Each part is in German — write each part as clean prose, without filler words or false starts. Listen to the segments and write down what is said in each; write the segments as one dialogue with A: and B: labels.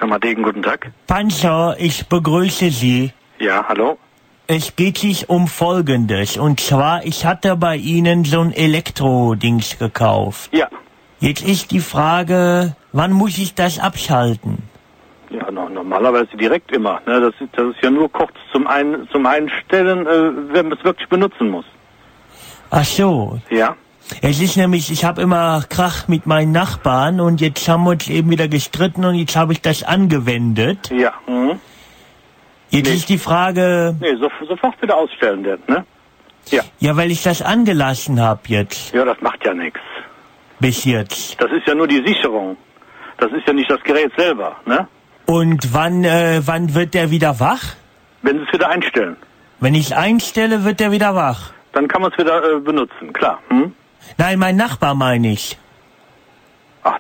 A: Firma Degen, guten Tag.
B: Panzer, ich begrüße Sie.
A: Ja, hallo?
B: Es geht sich um Folgendes. Und zwar, ich hatte bei Ihnen so ein Elektro-Dings gekauft.
A: Ja.
B: Jetzt ist die Frage, wann muss ich das abschalten?
A: Ja, normalerweise direkt immer. Ne? Das ist ja nur kurz zum Einstellen, wenn man es wirklich benutzen muss.
B: Ach so.
A: Ja.
B: Es ist nämlich, ich habe immer Krach mit meinen Nachbarn und jetzt haben wir uns eben wieder gestritten und jetzt habe ich das angewendet.
A: Ja. Mhm.
B: Jetzt ist die Frage...
A: Nee, sofort wieder ausstellen, ne? Ja.
B: Ja, weil ich das angelassen habe jetzt.
A: Ja, das macht ja nichts.
B: Bis jetzt.
A: Das ist ja nur die Sicherung. Das ist ja nicht das Gerät selber, ne?
B: Und wann wird der wieder wach?
A: Wenn Sie es wieder einstellen.
B: Wenn ich es einstelle, wird der wieder wach.
A: Dann kann man es wieder benutzen, klar. Hm?
B: Nein, mein Nachbar meine ich.
A: Ach,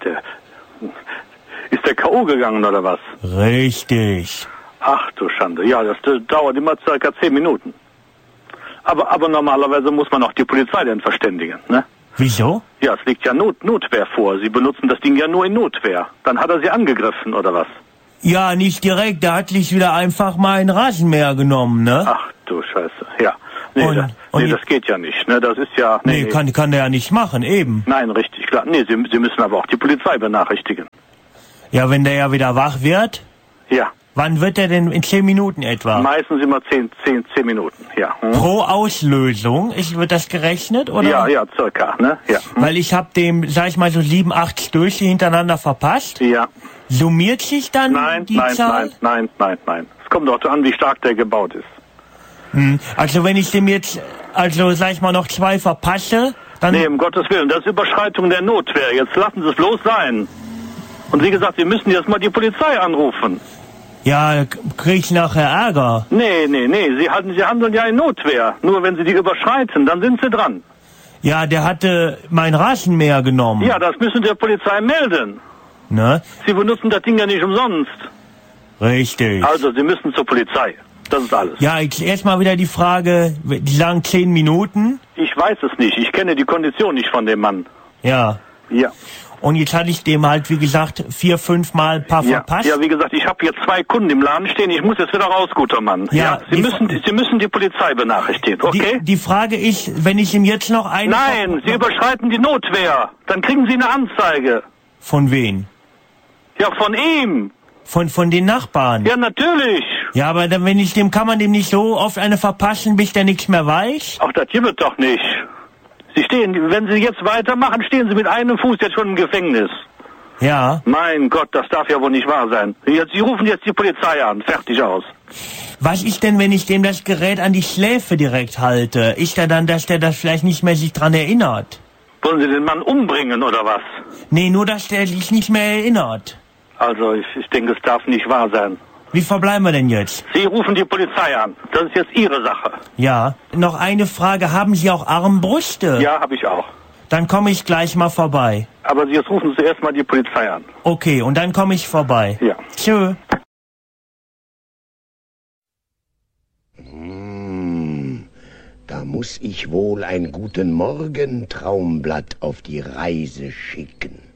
A: ist der K.O. gegangen oder was?
B: Richtig.
A: Ach du Schande. Ja, das dauert immer circa 10 Minuten. Aber normalerweise muss man auch die Polizei dann verständigen, ne?
B: Wieso?
A: Ja, es liegt ja Notwehr vor. Sie benutzen das Ding ja nur in Notwehr. Dann hat er Sie angegriffen, oder was?
B: Ja, nicht direkt. Der hat sich wieder einfach mal einen Rasenmäher genommen, ne?
A: Ach du Scheiße, ja. Nee, das geht ja nicht, ne? Das ist ja...
B: Nee, kann der ja nicht machen, eben.
A: Nein, richtig, klar. Nee, Sie müssen aber auch die Polizei benachrichtigen.
B: Ja, wenn der ja wieder wach wird?
A: Ja.
B: Wann wird der denn? In 10 Minuten etwa?
A: Meistens immer 10 Minuten, ja. Hm?
B: Pro Auslösung? Wird das gerechnet, oder?
A: Ja, circa, ne? Ja. Hm?
B: Weil ich habe dem, sag ich mal, so 7, 8 Stöße hintereinander verpasst.
A: Ja.
B: Summiert sich dann die Zahl?
A: Nein. Es kommt doch an, wie stark der gebaut ist.
B: Also wenn ich dem jetzt, sag ich mal, noch 2 verpasse, dann...
A: Nee, um Gottes Willen, das ist Überschreitung der Notwehr. Jetzt lassen Sie es bloß sein. Und wie gesagt, Sie müssen jetzt mal die Polizei anrufen.
B: Ja, krieg ich nachher Ärger.
A: Nee, Sie handeln ja in Notwehr. Nur wenn Sie die überschreiten, dann sind Sie dran.
B: Ja, der hatte mein Rasenmäher genommen.
A: Ja, das müssen Sie der Polizei melden.
B: Ne?
A: Sie benutzen das Ding ja nicht umsonst.
B: Richtig.
A: Also, Sie müssen zur Polizei. Das ist alles.
B: Ja, jetzt erstmal wieder die Frage, die sagen 10 Minuten.
A: Ich weiß es nicht. Ich kenne die Kondition nicht von dem Mann.
B: Ja.
A: Ja.
B: Und jetzt hatte ich dem halt, wie gesagt, 4, 5 Mal ein paar verpasst.
A: Ja, wie gesagt, ich habe jetzt 2 Kunden im Laden stehen. Ich muss jetzt wieder raus, guter Mann.
B: Ja,
A: Sie müssen die Polizei benachrichtigen, okay?
B: Die Frage ist, wenn ich ihm jetzt noch eine...
A: Nein, Sie überschreiten die Notwehr. Dann kriegen Sie eine Anzeige.
B: Von wen?
A: Ja, von ihm.
B: Von den Nachbarn?
A: Ja, natürlich.
B: Ja, aber dann, kann man dem nicht so oft eine verpassen, bis der nichts mehr weiß?
A: Ach, das gibt es doch nicht. Wenn Sie jetzt weitermachen, stehen Sie mit einem Fuß jetzt schon im Gefängnis.
B: Ja.
A: Mein Gott, das darf ja wohl nicht wahr sein. Sie rufen jetzt die Polizei an. Fertig aus.
B: Was ist denn, wenn ich dem das Gerät an die Schläfe direkt halte? Ist er dann, dass der das vielleicht nicht mehr sich dran erinnert?
A: Wollen Sie den Mann umbringen, oder was?
B: Nee, nur, dass der sich nicht mehr erinnert.
A: Also, ich denke, es darf nicht wahr sein.
B: Wie verbleiben wir denn jetzt?
A: Sie rufen die Polizei an. Das ist jetzt Ihre Sache.
B: Ja. Noch eine Frage. Haben Sie auch Armbrüste?
A: Ja, habe ich auch.
B: Dann komme ich gleich mal vorbei.
A: Aber jetzt rufen Sie erst mal die Polizei an.
B: Okay, und dann komme ich vorbei.
A: Ja.
B: Tschö.
C: Da muss ich wohl ein Guten Morgen Traumblatt auf die Reise schicken.